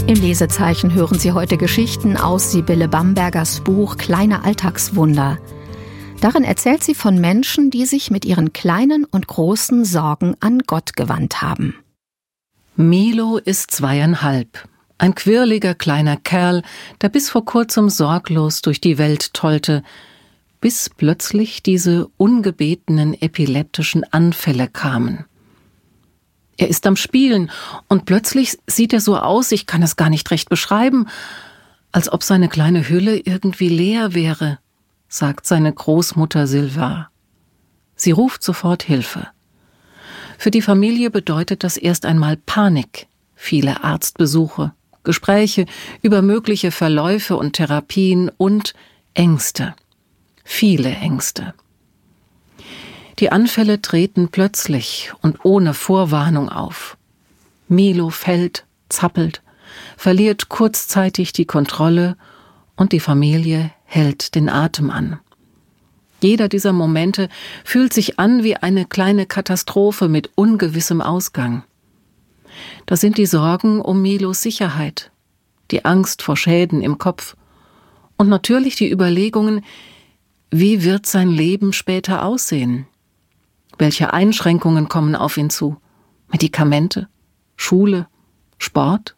Im Lesezeichen hören Sie heute Geschichten aus Sibylle Bambergers Buch Kleine Alltagswunder. Darin erzählt sie von Menschen, die sich mit ihren kleinen und großen Sorgen an Gott gewandt haben. Milo ist 2,5. Ein quirliger kleiner Kerl, der bis vor kurzem sorglos durch die Welt tollte, bis plötzlich diese ungebetenen epileptischen Anfälle kamen. Er ist am Spielen und plötzlich sieht er so aus, ich kann es gar nicht recht beschreiben, als ob seine kleine Hülle irgendwie leer wäre, sagt seine Großmutter Silva. Sie ruft sofort Hilfe. Für die Familie bedeutet das erst einmal Panik, viele Arztbesuche, Gespräche über mögliche Verläufe und Therapien und Ängste, viele Ängste. Die Anfälle treten plötzlich und ohne Vorwarnung auf. Milo fällt, zappelt, verliert kurzzeitig die Kontrolle und die Familie hält den Atem an. Jeder dieser Momente fühlt sich an wie eine kleine Katastrophe mit ungewissem Ausgang. Das sind die Sorgen um Milos Sicherheit, die Angst vor Schäden im Kopf und natürlich die Überlegungen, wie wird sein Leben später aussehen? Welche Einschränkungen kommen auf ihn zu? Medikamente? Schule? Sport?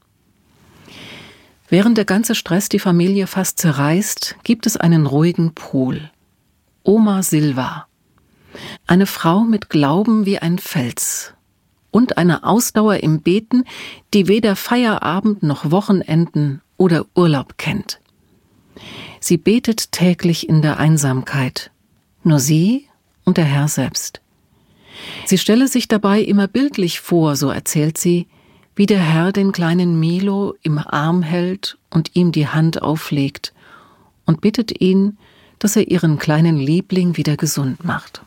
Während der ganze Stress die Familie fast zerreißt, gibt es einen ruhigen Pol. Oma Silva. Eine Frau mit Glauben wie ein Fels. Und eine Ausdauer im Beten, die weder Feierabend noch Wochenenden oder Urlaub kennt. Sie betet täglich in der Einsamkeit. Nur sie und der Herr selbst. Sie stelle sich dabei immer bildlich vor, so erzählt sie, wie der Herr den kleinen Milo im Arm hält und ihm die Hand auflegt und bittet ihn, dass er ihren kleinen Liebling wieder gesund macht.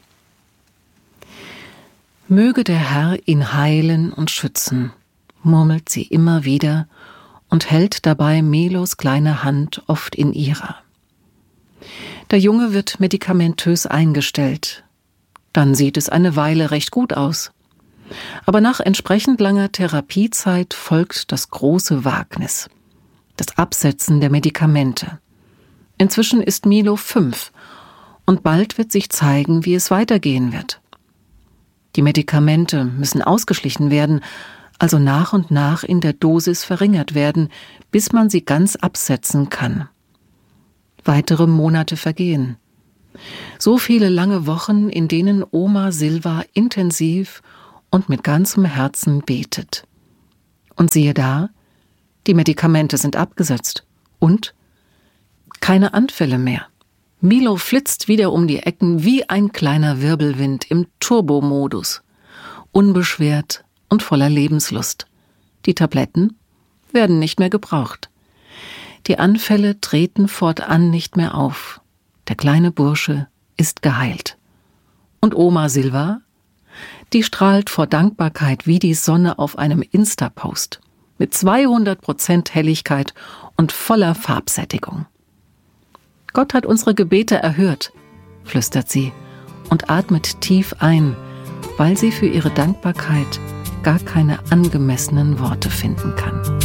Möge der Herr ihn heilen und schützen, murmelt sie immer wieder und hält dabei Milos kleine Hand oft in ihrer. Der Junge wird medikamentös eingestellt. Dann sieht es eine Weile recht gut aus. Aber nach entsprechend langer Therapiezeit folgt das große Wagnis. Das Absetzen der Medikamente. Inzwischen ist Milo 5 und bald wird sich zeigen, wie es weitergehen wird. Die Medikamente müssen ausgeschlichen werden, also nach und nach in der Dosis verringert werden, bis man sie ganz absetzen kann. Weitere Monate vergehen. So viele lange Wochen, in denen Oma Silva intensiv und mit ganzem Herzen betet. Und siehe da, die Medikamente sind abgesetzt und keine Anfälle mehr. Milo flitzt wieder um die Ecken wie ein kleiner Wirbelwind im Turbomodus. Unbeschwert und voller Lebenslust. Die Tabletten werden nicht mehr gebraucht. Die Anfälle treten fortan nicht mehr auf. Der kleine Bursche ist geheilt. Und Oma Silva? Die strahlt vor Dankbarkeit wie die Sonne auf einem Insta-Post. Mit 200% Helligkeit und voller Farbsättigung. Gott hat unsere Gebete erhört, flüstert sie und atmet tief ein, weil sie für ihre Dankbarkeit gar keine angemessenen Worte finden kann.